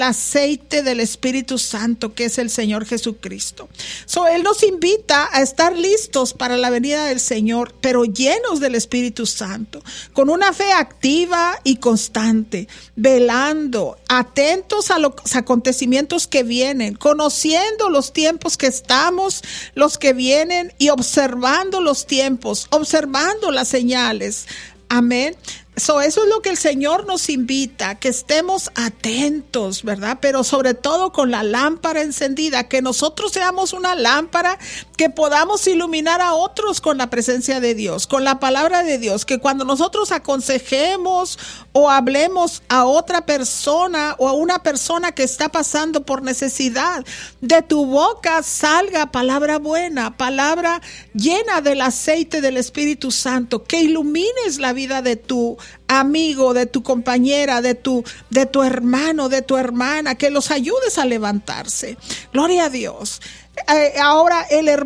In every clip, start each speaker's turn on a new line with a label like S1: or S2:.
S1: aceite del Espíritu Santo, que es el Señor Jesucristo. Él nos invita a estar listos para la venida del Señor, pero llenos del Espíritu Santo, con una fe activa y constante, velando, atentos a los acontecimientos que vienen, conociendo los tiempos que estamos, los que vienen, y observando los tiempos, observando las señales. Amén. Eso es lo que el Señor nos invita, que estemos atentos, ¿verdad? Pero sobre todo con la lámpara encendida, que nosotros seamos una lámpara, que podamos iluminar a otros con la presencia de Dios, con la palabra de Dios, que cuando nosotros aconsejemos o hablemos a otra persona o a una persona que está pasando por necesidad, de tu boca salga palabra buena, palabra llena del aceite del Espíritu Santo, que ilumines la vida de tu amigo, de tu compañera, de tu hermano, de tu hermana, que los ayudes a levantarse. Gloria a Dios. Ahora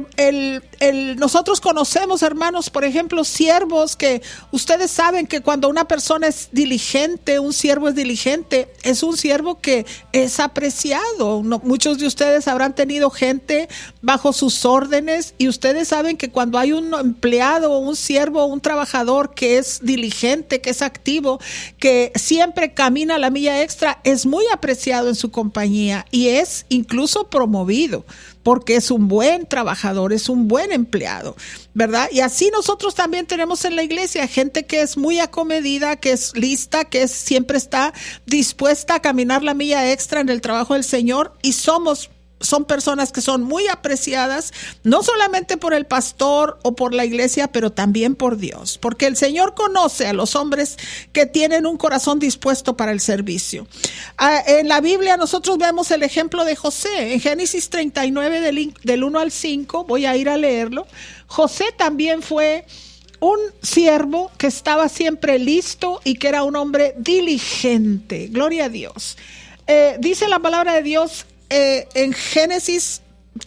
S1: nosotros conocemos, hermanos, por ejemplo, siervos, que ustedes saben que cuando una persona es diligente, un siervo es diligente, es un siervo que es apreciado. Muchos de ustedes habrán tenido gente bajo sus órdenes, y ustedes saben que cuando hay un empleado, un siervo, un trabajador que es diligente, que es activo, que siempre camina la milla extra, es muy apreciado en su compañía y es incluso promovido, porque es un buen trabajador, es un buen empleado, ¿verdad? Y así nosotros también tenemos en la iglesia gente que es muy acomedida, que es lista, que siempre está dispuesta a caminar la milla extra en el trabajo del Señor, y son personas que son muy apreciadas, no solamente por el pastor o por la iglesia, pero también por Dios, porque el Señor conoce a los hombres que tienen un corazón dispuesto para el servicio. En la Biblia nosotros vemos el ejemplo de José, en Génesis 39 del 1 al 5, voy a ir a leerlo. José también fue un siervo que estaba siempre listo y que era un hombre diligente, gloria a Dios. Dice la palabra de Dios, en Génesis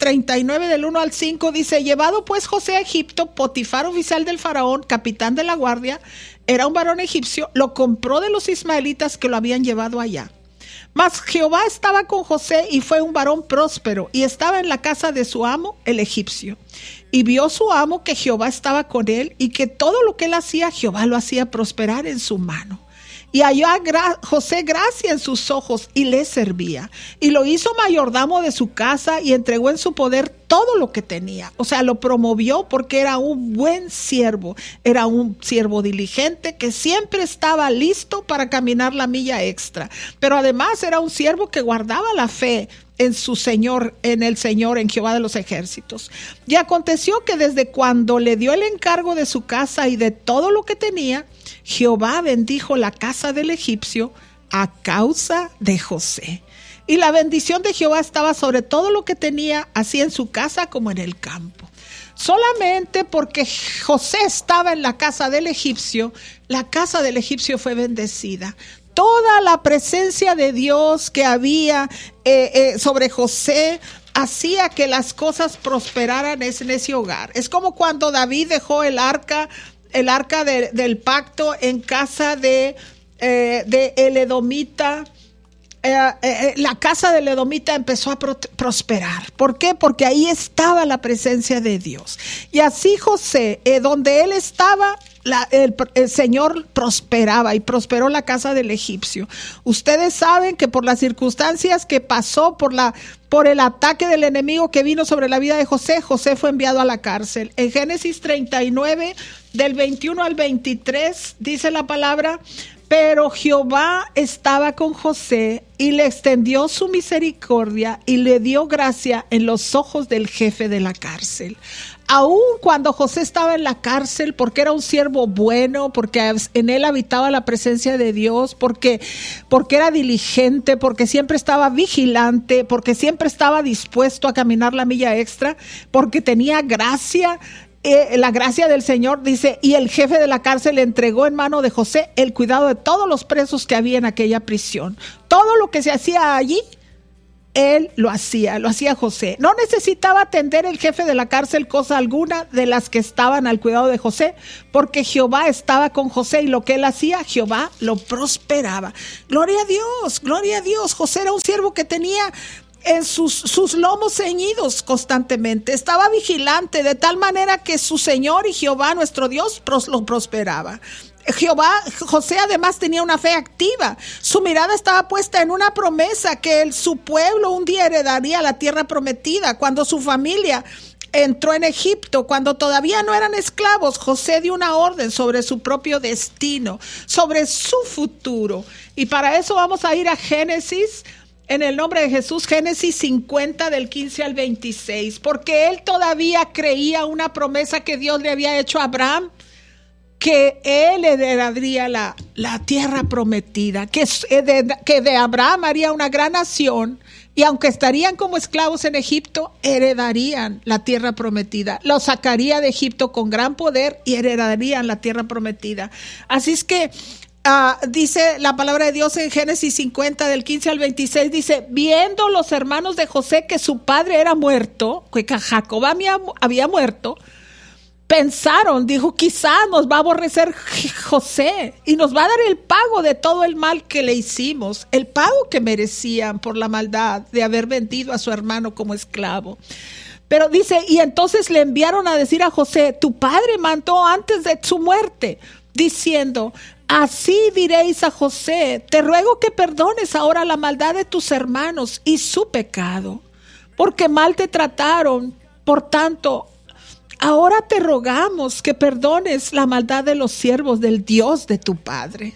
S1: 39 del 1 al 5, dice: llevado pues José a Egipto, Potifar, oficial del faraón, capitán de la guardia, era un varón egipcio, lo compró de los ismaelitas que lo habían llevado allá. Mas Jehová estaba con José, y fue un varón próspero, y estaba en la casa de su amo, el egipcio. Y vio su amo que Jehová estaba con él, y que todo lo que él hacía, Jehová lo hacía prosperar en su mano. Y halló a José gracia en sus ojos, y le servía. Y lo hizo mayordomo de su casa, y entregó en su poder todo lo que tenía. O sea, lo promovió porque era un buen siervo. Era un siervo diligente que siempre estaba listo para caminar la milla extra. Pero además era un siervo que guardaba la fe en su Señor, en el Señor, en Jehová de los ejércitos. Y aconteció que desde cuando le dio el encargo de su casa y de todo lo que tenía, Jehová bendijo la casa del egipcio a causa de José. Y la bendición de Jehová estaba sobre todo lo que tenía, así en su casa como en el campo. Solamente porque José estaba en la casa del egipcio fue bendecida. Toda la presencia de Dios que había sobre José hacía que las cosas prosperaran en ese hogar. Es como cuando David dejó el arca del pacto en casa de el edomita. La casa del edomita empezó a prosperar. ¿Por qué? Porque ahí estaba la presencia de Dios. Y así José, donde él estaba, el Señor prosperaba, y prosperó la casa del egipcio. Ustedes saben que por las circunstancias que pasó, por el ataque del enemigo que vino sobre la vida de José, José fue enviado a la cárcel. En Génesis 39, del 21 al 23, dice la palabra: pero Jehová estaba con José, y le extendió su misericordia, y le dio gracia en los ojos del jefe de la cárcel. Aún cuando José estaba en la cárcel, porque era un siervo bueno, porque en él habitaba la presencia de Dios, porque era diligente, porque siempre estaba vigilante, porque siempre estaba dispuesto a caminar la milla extra, porque tenía gracia, la gracia del Señor, dice, y el jefe de la cárcel le entregó en mano de José el cuidado de todos los presos que había en aquella prisión. Todo lo que se hacía allí él lo hacía José. No necesitaba atender el jefe de la cárcel cosa alguna de las que estaban al cuidado de José, porque Jehová estaba con José y lo que él hacía, Jehová lo prosperaba. Gloria a Dios, gloria a Dios. José era un siervo que tenía en sus lomos ceñidos constantemente. Estaba vigilante de tal manera que su Señor y Jehová, nuestro Dios, lo prosperaba. José además tenía una fe activa. Su mirada estaba puesta en una promesa que su pueblo un día heredaría la tierra prometida. Cuando su familia entró en Egipto, cuando todavía no eran esclavos, José dio una orden sobre su propio destino, sobre su futuro. Y para eso vamos a ir a Génesis, en el nombre de Jesús, Génesis 50 del 15 al 26, porque él todavía creía una promesa que Dios le había hecho a Abraham, que él heredaría la tierra prometida, que de Abraham haría una gran nación, y aunque estarían como esclavos en Egipto, heredarían la tierra prometida. Los sacaría de Egipto con gran poder y heredarían la tierra prometida. Así es que dice la palabra de Dios en Génesis 50 del 15 al 26, dice: viendo los hermanos de José que su padre era muerto, que Jacob había muerto, pensaron, dijo, quizá nos va a aborrecer José y nos va a dar el pago de todo el mal que le hicimos, el pago que merecían por la maldad de haber vendido a su hermano como esclavo. Pero dice, y entonces le enviaron a decir a José: tu padre mandó antes de su muerte, diciendo: así diréis a José, te ruego que perdones ahora la maldad de tus hermanos y su pecado, porque mal te trataron. Por tanto, ahora te rogamos que perdones la maldad de los siervos del Dios de tu padre.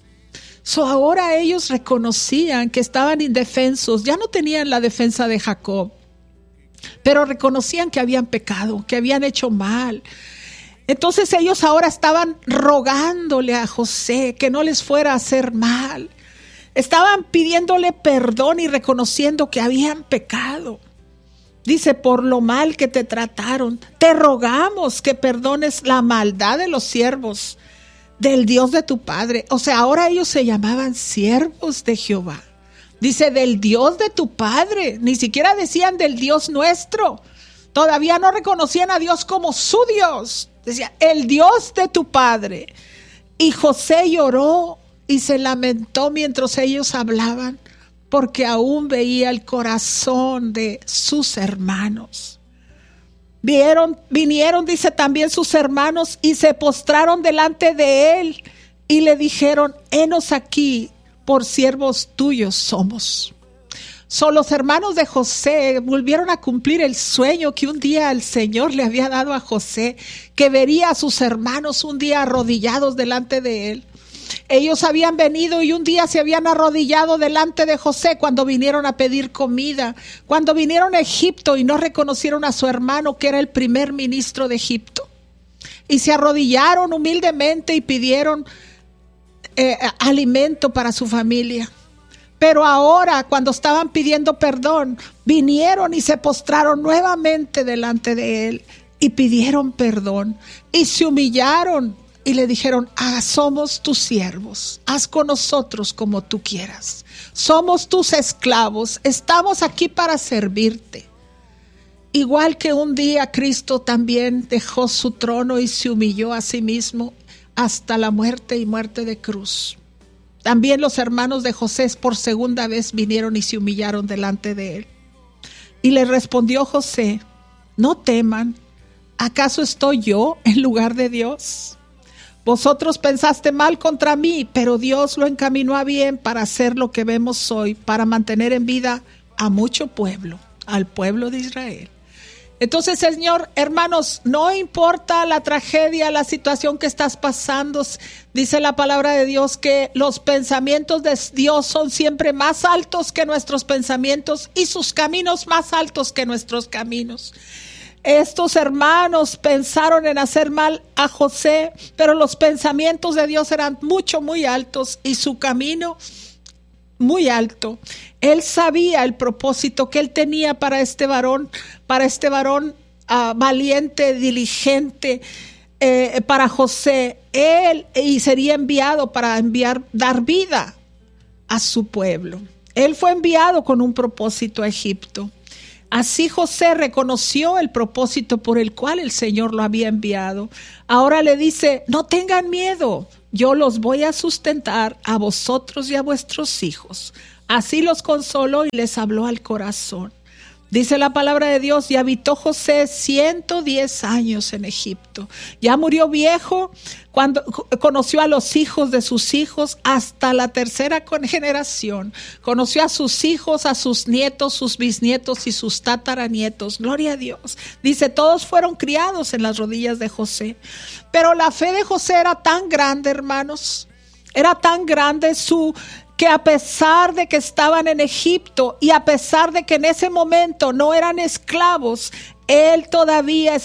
S1: Ahora ellos reconocían que estaban indefensos, ya no tenían la defensa de Jacob, pero reconocían que habían pecado, que habían hecho mal. Entonces ellos ahora estaban rogándole a José que no les fuera a hacer mal. Estaban pidiéndole perdón y reconociendo que habían pecado. Dice: por lo mal que te trataron, te rogamos que perdones la maldad de los siervos del Dios de tu padre. O sea, ahora ellos se llamaban siervos de Jehová. Dice: del Dios de tu padre. Ni siquiera decían del Dios nuestro. Todavía no reconocían a Dios como su Dios. Decía: el Dios de tu padre. Y José lloró y se lamentó mientras ellos hablaban, porque aún veía el corazón de sus hermanos. Vinieron, dice, también sus hermanos y se postraron delante de él y le dijeron: henos aquí, por siervos tuyos somos. Los hermanos de José volvieron a cumplir el sueño que un día el Señor le había dado a José, que vería a sus hermanos un día arrodillados delante de él. Ellos habían venido y un día se habían arrodillado delante de José cuando vinieron a pedir comida, cuando vinieron a Egipto y no reconocieron a su hermano, que era el primer ministro de Egipto. Y se arrodillaron humildemente y pidieron alimento para su familia. Pero ahora, cuando estaban pidiendo perdón, vinieron y se postraron nuevamente delante de él y pidieron perdón y se humillaron y le dijeron: somos tus siervos, haz con nosotros como tú quieras, somos tus esclavos, estamos aquí para servirte. Igual que un día Cristo también dejó su trono y se humilló a sí mismo hasta la muerte y muerte de cruz. También los hermanos de José por segunda vez vinieron y se humillaron delante de él. Y le respondió José: no teman, ¿acaso estoy yo en lugar de Dios? Vosotros pensaste mal contra mí, pero Dios lo encaminó a bien para hacer lo que vemos hoy, para mantener en vida a mucho pueblo, al pueblo de Israel. Entonces, Señor, hermanos, no importa la tragedia, la situación que estás pasando, dice la palabra de Dios que los pensamientos de Dios son siempre más altos que nuestros pensamientos y sus caminos más altos que nuestros caminos. Estos hermanos pensaron en hacer mal a José, pero los pensamientos de Dios eran muy altos y su camino muy alto. Él sabía el propósito que él tenía para este varón valiente, diligente, para José. Él sería enviado para dar vida a su pueblo. Él fue enviado con un propósito a Egipto. Así José reconoció el propósito por el cual el Señor lo había enviado. Ahora le dice, no tengan miedo, yo los voy a sustentar a vosotros y a vuestros hijos. Así los consoló y les habló al corazón. Dice la palabra de Dios, y habitó José 110 años en Egipto. Ya murió viejo cuando conoció a los hijos de sus hijos hasta la tercera generación. Conoció a sus hijos, a sus nietos, sus bisnietos y sus tataranietos. Gloria a Dios. Dice, todos fueron criados en las rodillas de José. Pero la fe de José era tan grande, hermanos. Era tan grande que a pesar de que estaban en Egipto y a pesar de que en ese momento no eran esclavos, él todavía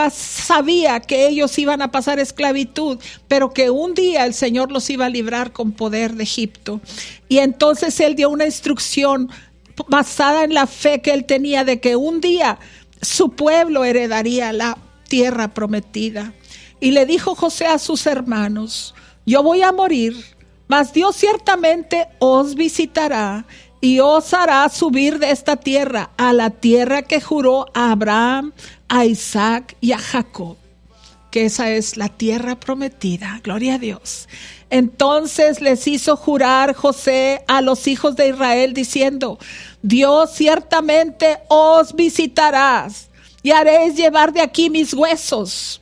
S1: sabía que ellos iban a pasar esclavitud, pero que un día el Señor los iba a librar con poder de Egipto. Y entonces él dio una instrucción basada en la fe que él tenía de que un día su pueblo heredaría la tierra prometida. Y le dijo José a sus hermanos, yo voy a morir, mas Dios ciertamente os visitará y os hará subir de esta tierra a la tierra que juró a Abraham, a Isaac y a Jacob, que esa es la tierra prometida. Gloria a Dios. Entonces les hizo jurar José a los hijos de Israel diciendo, Dios ciertamente os visitará y haréis llevar de aquí mis huesos.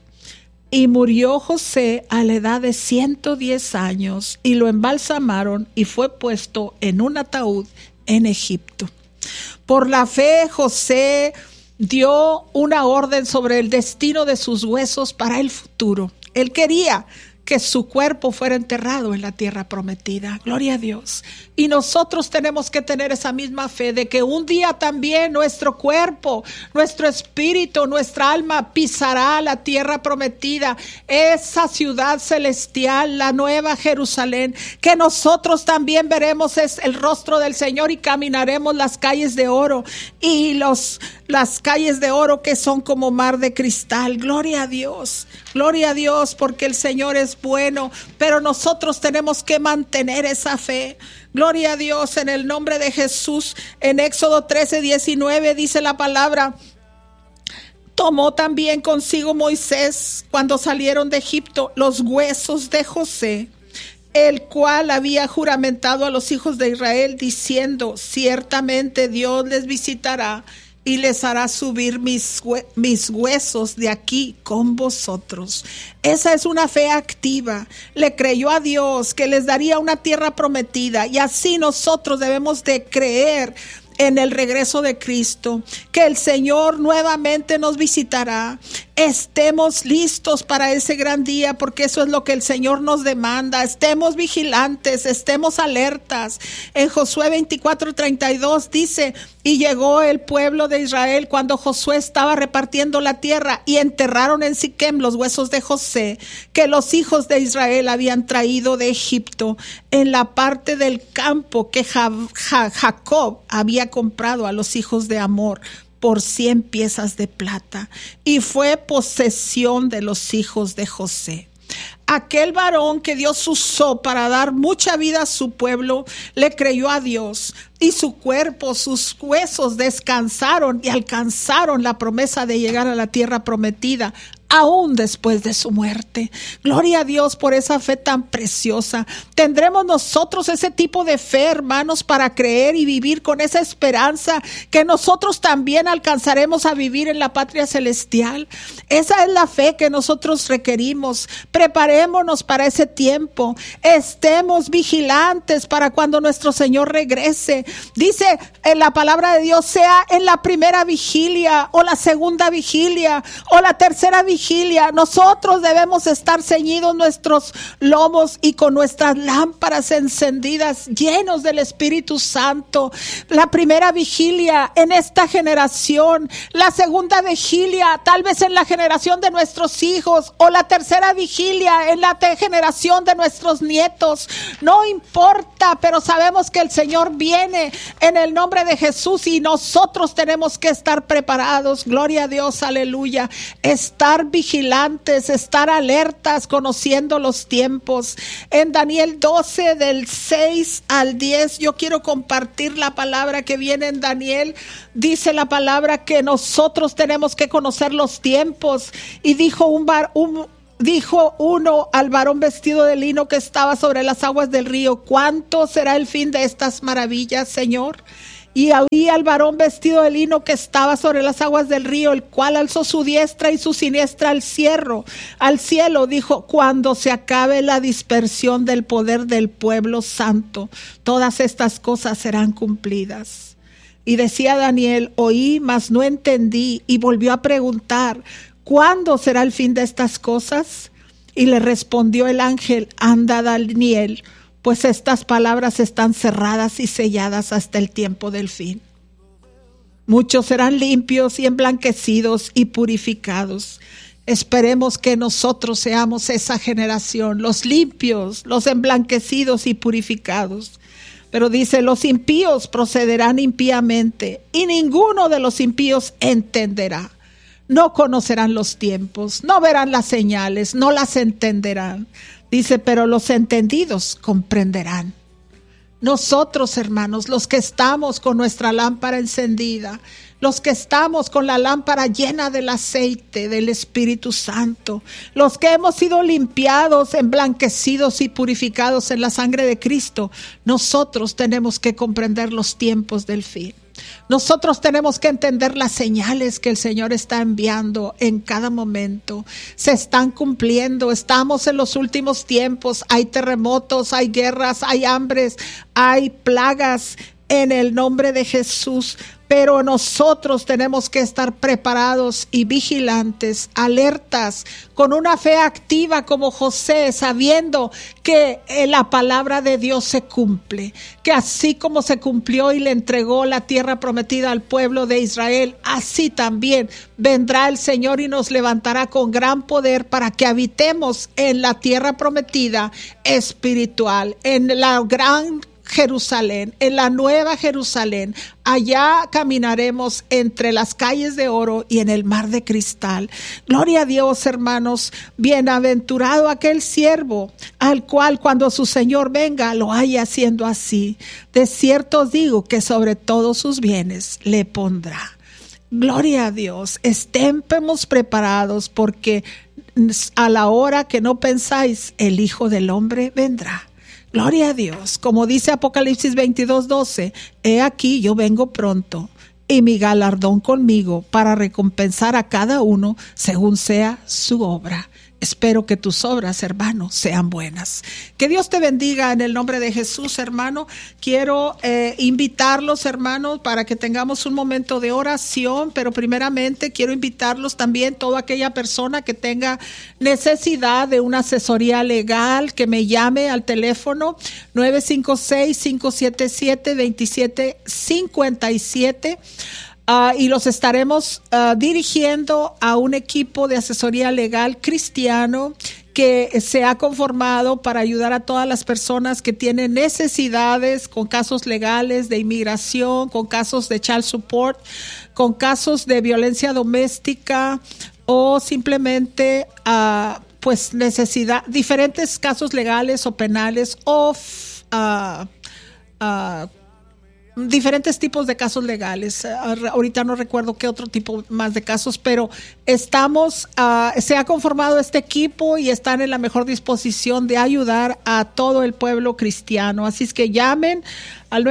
S1: Y murió José a la edad de 110 años y lo embalsamaron y fue puesto en un ataúd en Egipto. Por la fe José dio una orden sobre el destino de sus huesos para el futuro. Él quería que su cuerpo fuera enterrado en la tierra prometida. Gloria a Dios. Y nosotros tenemos que tener esa misma fe de que un día también nuestro cuerpo, nuestro espíritu, nuestra alma pisará la tierra prometida, esa ciudad celestial, la nueva Jerusalén, que nosotros también veremos es el rostro del Señor y caminaremos las calles de oro y las calles de oro que son como mar de cristal. Gloria a Dios, porque el Señor es bueno, pero nosotros tenemos que mantener esa fe. Gloria a Dios, en el nombre de Jesús. En Éxodo 13:19 dice la palabra, tomó también consigo Moisés cuando salieron de Egipto los huesos de José, el cual había juramentado a los hijos de Israel diciendo, ciertamente Dios les visitará y les hará subir mis huesos de aquí con vosotros. Esa es una fe activa. Le creyó a Dios que les daría una tierra prometida, y así nosotros debemos de creer en el regreso de Cristo, que el Señor nuevamente nos visitará. Estemos listos para ese gran día, porque eso es lo que el Señor nos demanda. Estemos vigilantes, estemos alertas. En Josué 24:32 dice, y llegó el pueblo de Israel cuando Josué estaba repartiendo la tierra, y enterraron en Siquem los huesos de José, que los hijos de Israel habían traído de Egipto, en la parte del campo que Jacob había comprado a los hijos de Amor por 100 piezas de plata, y fue posesión de los hijos de José. Aquel varón que Dios usó para dar mucha vida a su pueblo, le creyó a Dios, y su cuerpo, sus huesos descansaron y alcanzaron la promesa de llegar a la tierra prometida, aún después de su muerte. Gloria a Dios por esa fe tan preciosa. Tendremos nosotros ese tipo de fe, hermanos, para creer y vivir con esa esperanza que nosotros también alcanzaremos a vivir en la patria celestial. Esa es la fe que nosotros requerimos. Preparémonos para ese tiempo. Estemos vigilantes para cuando nuestro Señor regrese. Dice en la palabra de Dios, sea en la primera vigilia o la segunda vigilia o la tercera vigilia, nosotros debemos estar ceñidos nuestros lomos y con nuestras lámparas encendidas, llenos del Espíritu Santo. La primera vigilia en esta generación, la segunda vigilia tal vez en la generación de nuestros hijos, o la tercera vigilia en la generación de nuestros nietos. No importa, pero sabemos que el Señor viene en el nombre de Jesús, y nosotros tenemos que estar preparados. Gloria a Dios, aleluya. Estar vigilantes, estar alertas, conociendo los tiempos. En Daniel 12, del 6 al 10, yo quiero compartir la palabra que viene en Daniel. Dice la palabra que nosotros tenemos que conocer los tiempos. Y dijo uno al varón vestido de lino que estaba sobre las aguas del río: ¿cuánto será el fin de estas maravillas, Señor? Y oí al varón vestido de lino que estaba sobre las aguas del río, el cual alzó su diestra y su siniestra al cielo, dijo: cuando se acabe la dispersión del poder del pueblo santo, todas estas cosas serán cumplidas. Y decía Daniel: oí, mas no entendí. Y volvió a preguntar: ¿cuándo será el fin de estas cosas? Y le respondió el ángel: anda, Daniel, pues estas palabras están cerradas y selladas hasta el tiempo del fin. Muchos serán limpios y emblanquecidos y purificados. Esperemos que nosotros seamos esa generación, los limpios, los emblanquecidos y purificados. Pero dice: los impíos procederán impíamente, y ninguno de los impíos entenderá. No conocerán los tiempos, no verán las señales, no las entenderán. Dice: pero los entendidos comprenderán. Nosotros, hermanos, los que estamos con nuestra lámpara encendida, los que estamos con la lámpara llena del aceite del Espíritu Santo, los que hemos sido limpiados, emblanquecidos y purificados en la sangre de Cristo, nosotros tenemos que comprender los tiempos del fin. Nosotros tenemos que entender las señales que el Señor está enviando en cada momento. Se están cumpliendo, estamos en los últimos tiempos. Hay terremotos, hay guerras, hay hambres, hay plagas en el nombre de Jesús. Pero nosotros tenemos que estar preparados y vigilantes, alertas, con una fe activa como José, sabiendo que la palabra de Dios se cumple, que así como se cumplió y le entregó la tierra prometida al pueblo de Israel, así también vendrá el Señor y nos levantará con gran poder para que habitemos en la tierra prometida espiritual, en la gran Jerusalén, en la nueva Jerusalén. Allá caminaremos entre las calles de oro y en el mar de cristal. Gloria a Dios, hermanos. Bienaventurado aquel siervo al cual cuando su Señor venga lo haya haciendo así. De cierto os digo que sobre todos sus bienes le pondrá. Gloria a Dios. Estemos preparados, porque a la hora que no pensáis, el Hijo del Hombre vendrá. Gloria a Dios. Como dice Apocalipsis 22:12, he aquí yo vengo pronto, y mi galardón conmigo para recompensar a cada uno según sea su obra. Espero que tus obras, hermano, sean buenas. Que Dios te bendiga en el nombre de Jesús, hermano. Quiero invitarlos, hermanos, para que tengamos un momento de oración, pero primeramente quiero invitarlos también, toda aquella persona que tenga necesidad de una asesoría legal, que me llame al teléfono 956-577-2757. Y los estaremos dirigiendo a un equipo de asesoría legal cristiano que se ha conformado para ayudar a todas las personas que tienen necesidades con casos legales de inmigración, con casos de child support, con casos de violencia doméstica o simplemente diferentes casos legales o penales o diferentes tipos de casos legales. Ahorita no recuerdo qué otro tipo más de casos, pero se ha conformado este equipo y están en la mejor disposición de ayudar a todo el pueblo cristiano. Así es que llamen al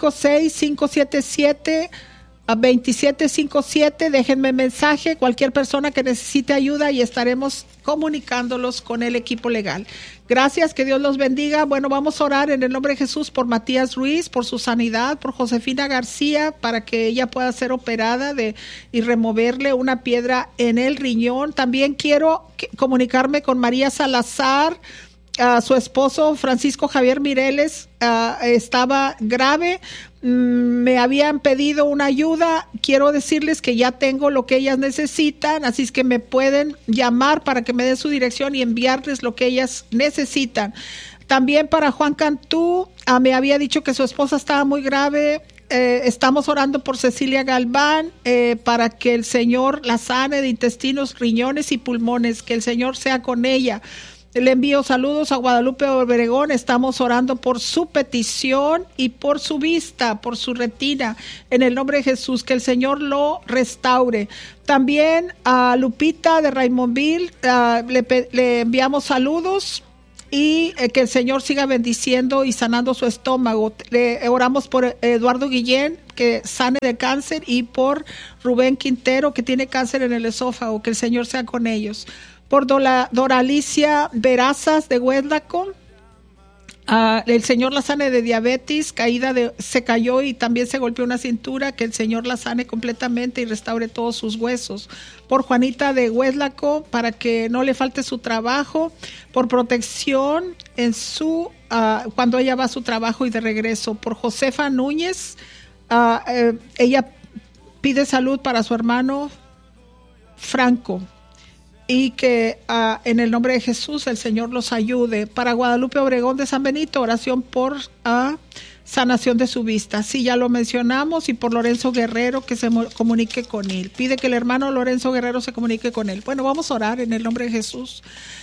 S1: 956-577-2757, déjenme mensaje, cualquier persona que necesite ayuda, y estaremos comunicándolos con el equipo legal. Gracias, que Dios los bendiga. Bueno, vamos a orar en el nombre de Jesús por Matías Ruiz, por su sanidad, por Josefina García, para que ella pueda ser operada y removerle una piedra en el riñón. También quiero comunicarme con María Salazar. Su esposo Francisco Javier Mireles estaba grave, me habían pedido una ayuda. Quiero decirles que ya tengo lo que ellas necesitan, así es que me pueden llamar para que me den su dirección y enviarles lo que ellas necesitan. También para Juan Cantú, me había dicho que su esposa estaba muy grave, estamos orando por Cecilia Galván para que el Señor la sane de intestinos, riñones y pulmones, que el Señor sea con ella. Le envío saludos a Guadalupe Obregón. Estamos orando por su petición y por su vista, por su retina. En el nombre de Jesús, que el Señor lo restaure. También a Lupita de Raymondville le enviamos saludos y que el Señor siga bendiciendo y sanando su estómago. Le oramos por Eduardo Guillén, que sane de cáncer, y por Rubén Quintero, que tiene cáncer en el esófago. Que el Señor sea con ellos. Por Doralicia Verazas de Huédlaco, el Señor la sane de diabetes, se cayó y también se golpeó una cintura, que el Señor la sane completamente y restaure todos sus huesos. Por Juanita de Huédlaco, para que no le falte su trabajo, por protección en cuando ella va a su trabajo y de regreso. Por Josefa Núñez, ella pide salud para su hermano Franco, y que en el nombre de Jesús el Señor los ayude. Para Guadalupe Obregón de San Benito, oración por sanación de su vista. Sí, ya lo mencionamos. Y por Lorenzo Guerrero, que se comunique con él. Pide que el hermano Lorenzo Guerrero se comunique con él. Bueno, vamos a orar en el nombre de Jesús.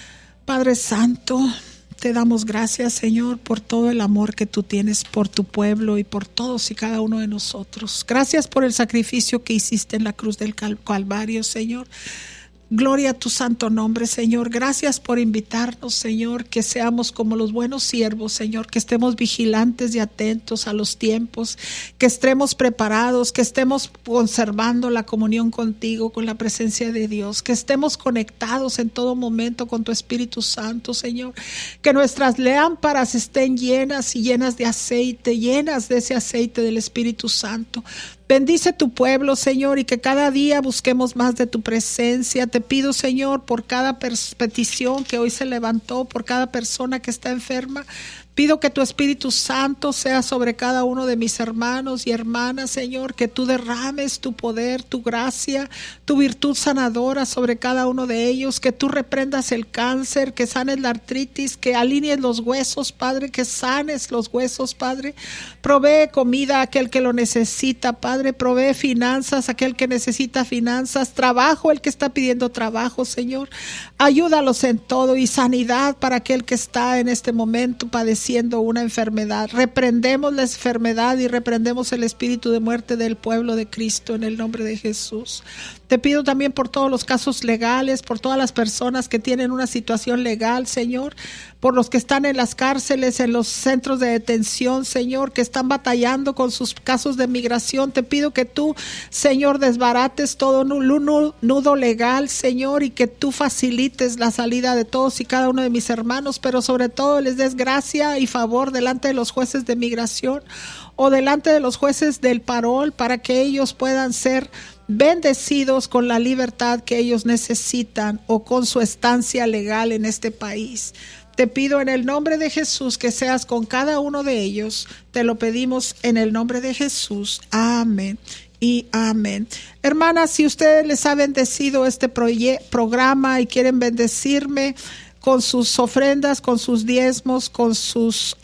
S1: Padre Santo, te damos gracias, Señor, por todo el amor que tú tienes por tu pueblo y por todos y cada uno de nosotros. Gracias por el sacrificio que hiciste en la cruz del Calvario, Señor. Gloria a tu santo nombre, Señor. Gracias por invitarnos, Señor, que seamos como los buenos siervos, Señor, que estemos vigilantes y atentos a los tiempos, que estemos preparados, que estemos conservando la comunión contigo, con la presencia de Dios, que estemos conectados en todo momento con tu Espíritu Santo, Señor, que nuestras lámparas estén llenas y llenas de aceite, llenas de ese aceite del Espíritu Santo. Bendice tu pueblo, Señor, y que cada día busquemos más de tu presencia. Te pido, Señor, por cada petición que hoy se levantó, por cada persona que está enferma. Pido que tu Espíritu Santo sea sobre cada uno de mis hermanos y hermanas, Señor, que tú derrames tu poder, tu gracia, tu virtud sanadora sobre cada uno de ellos, que tú reprendas el cáncer, que sanes la artritis, que alinees los huesos, Padre, que sanes los huesos, Padre. Provee comida a aquel que lo necesita, Padre. Provee finanzas a aquel que necesita finanzas, trabajo el que está pidiendo trabajo, Señor. Ayúdalos en todo, y sanidad para aquel que está en este momento padeciendo una enfermedad. Reprendemos la enfermedad y reprendemos el espíritu de muerte del pueblo de Cristo en el nombre de Jesús. Te pido también por todos los casos legales, por todas las personas que tienen una situación legal, Señor, por los que están en las cárceles, en los centros de detención, Señor, que están batallando con sus casos de migración. Te pido que tú, Señor, desbarates todo nudo legal, Señor, y que tú facilites la salida de todos y cada uno de mis hermanos, pero sobre todo les des gracia y favor delante de los jueces de migración o delante de los jueces del parol, para que ellos puedan ser bendecidos con la libertad que ellos necesitan o con su estancia legal en este país. Te pido en el nombre de Jesús que seas con cada uno de ellos. Te lo pedimos en el nombre de Jesús. Amén y amén. Hermanas, si ustedes les ha bendecido este programa y quieren bendecirme con sus ofrendas, con sus diezmos, con sus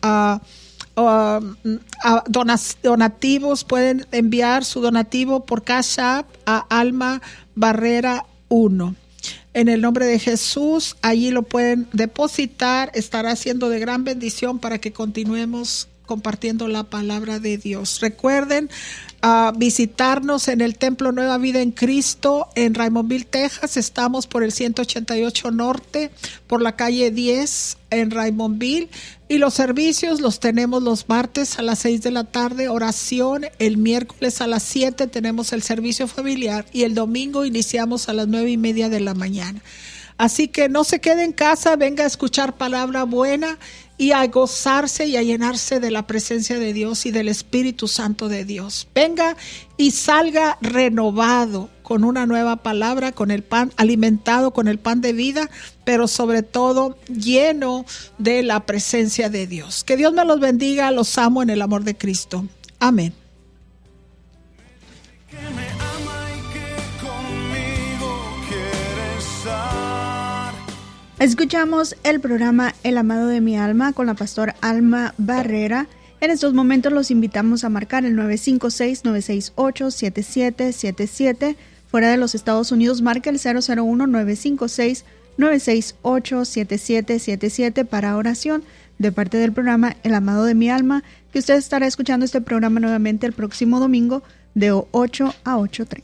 S1: donativos, pueden enviar su donativo por Cash App a Alma Barrera 1. En el nombre de Jesús, allí lo pueden depositar. Estará siendo de gran bendición para que continuemos compartiendo la palabra de Dios. Recuerden visitarnos en el Templo Nueva Vida en Cristo en Raymondville, Texas. Estamos por el 188 Norte, por la calle 10 en Raymondville. Y los servicios los tenemos los martes a las 6 de la tarde, oración. El miércoles a las 7 tenemos el servicio familiar, y el domingo iniciamos a las 9:30 de la mañana. Así que no se quede en casa, venga a escuchar palabra buena y a gozarse y a llenarse de la presencia de Dios y del Espíritu Santo de Dios. Venga y salga renovado con una nueva palabra, con el pan, alimentado con el pan de vida, pero sobre todo lleno de la presencia de Dios. Que Dios me los bendiga, los amo en el amor de Cristo. Amén.
S2: Escuchamos el programa El amado de mi alma con la pastora Alma Barrera, En estos momentos los invitamos a marcar el 956-968-7777. Fuera de los Estados Unidos, marca el 001-956-968-7777 para oración de parte del programa El Amado de mi Alma, que usted estará escuchando este programa nuevamente el próximo domingo de 8 a 8:30.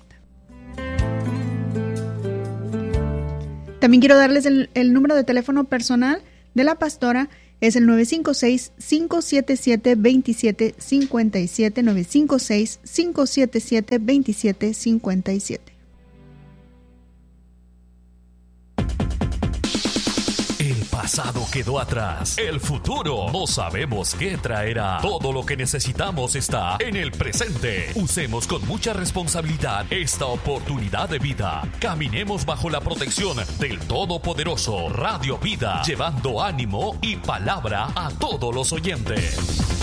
S2: También quiero darles el número de teléfono personal de la pastora. Es el 956-577-2757, 956-577-2757.
S3: El pasado quedó atrás, el futuro no sabemos qué traerá. Todo lo que necesitamos está en el presente. Usemos con mucha responsabilidad esta oportunidad de vida. Caminemos bajo la protección del Todopoderoso. Radio Vida, llevando ánimo y palabra a todos los oyentes.